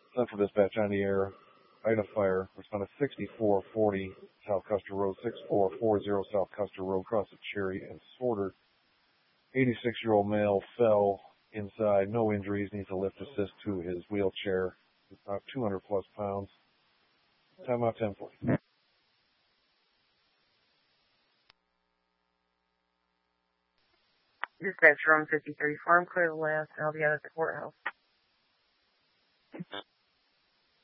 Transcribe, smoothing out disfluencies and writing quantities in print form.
Central Dispatch on the air. Item fire. Responded 6440 South Custer Road, 6440 South Custer Road, across the Cherry and Sorter. 86-year-old male fell inside. No injuries. Needs a lift assist to his wheelchair. About 200 plus pounds. Time out 10:40. Dispatch room 53 Farm, clear the last. I'll be out at the courthouse.